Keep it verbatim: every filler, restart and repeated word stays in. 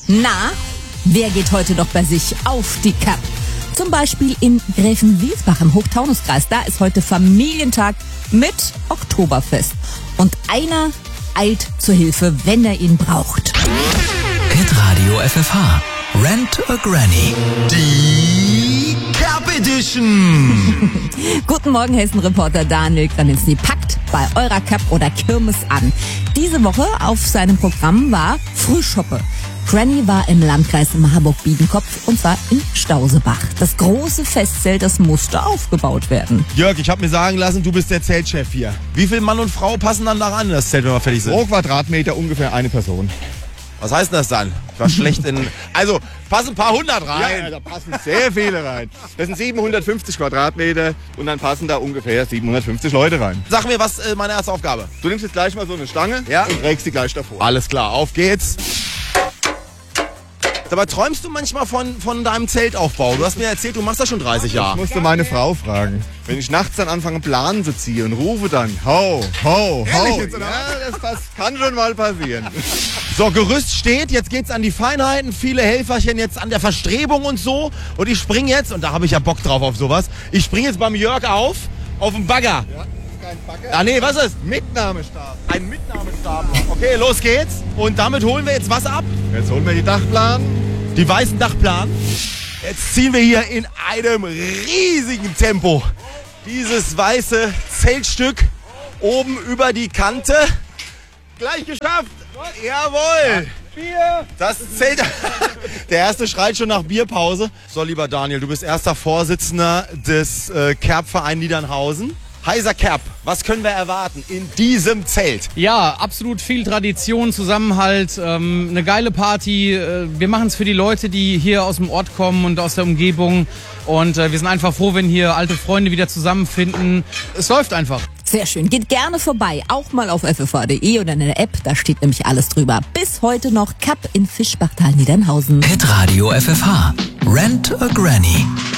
Na, wer geht heute noch bei sich auf die Kapp? Zum Beispiel in Gräfenwiesbach im Hochtaunuskreis. Da ist heute Familientag mit Oktoberfest. Und einer eilt zur Hilfe, wenn er ihn braucht. Hitradio F F H. Rent a Granny. Die Cap Edition. Guten Morgen, Hessen-Reporter Daniel Granitzny packt bei eurer Cap oder Kirmes an. Diese Woche auf seinem Programm war Frühschoppe. Granny war im Landkreis Marburg-Biedenkopf und zwar in Stausebach. Das große Festzelt, das musste aufgebaut werden. Jörg, ich habe mir sagen lassen, du bist der Zeltchef hier. Wie viel Mann und Frau passen dann da ran, das Zelt, wenn wir fertig sind? Pro Quadratmeter ungefähr eine Person. Was heißt denn das dann? Ich war schlecht in... Also, passen ein paar hundert rein. Ja, da passen sehr viele rein. Das sind siebenhundertfünfzig Quadratmeter und dann passen da ungefähr siebenhundertfünfzig Leute rein. Sag mir, was äh, meine erste Aufgabe? Du nimmst jetzt gleich mal so eine Stange Ja. und trägst die gleich davor. Alles klar, auf geht's. Aber träumst du manchmal von, von deinem Zeltaufbau? Du hast mir erzählt, du machst das schon dreißig Ich Jahre. musste meine Frau fragen. Wenn ich nachts dann anfange, Planen zu ziehen und rufe dann, ho, ho, ho. jetzt, oder Ja, das, das kann schon mal passieren. So, Gerüst steht, jetzt geht's an die Feinheiten, viele Helferchen jetzt an der Verstrebung und so. Und ich spring jetzt, und da habe ich ja Bock drauf auf sowas, ich spring jetzt beim Jörg auf, auf den Bagger. Ja, kein Bagger. Ah nee, was ist? Mitnahmestab. Ein Mitnahmestab. Okay, los geht's. Und damit holen wir jetzt was ab? Jetzt holen wir die Dachplanen. Die weißen Dachplanen. Jetzt ziehen wir hier in einem riesigen Tempo dieses weiße Zeltstück oben über die Kante. Gleich geschafft. Jawohl. Bier. Das Zelt. Der erste schreit schon nach Bierpause. So, lieber Daniel, du bist erster Vorsitzender des äh, Kerb-Verein Niedernhausen. Heiser Kerb, was können wir erwarten in diesem Zelt? Ja, absolut viel Tradition, Zusammenhalt, ähm, eine geile Party. Äh, wir machen es für die Leute, die hier aus dem Ort kommen und aus der Umgebung. Und äh, wir sind einfach froh, wenn hier alte Freunde wieder zusammenfinden. Es läuft einfach. Sehr schön. Geht gerne vorbei, auch mal auf f f h punkt d e oder in der App, da steht nämlich alles drüber. Bis heute noch Kapp in Fischbachtal Niedernhausen. Hitradio F F H. Rent a Granny.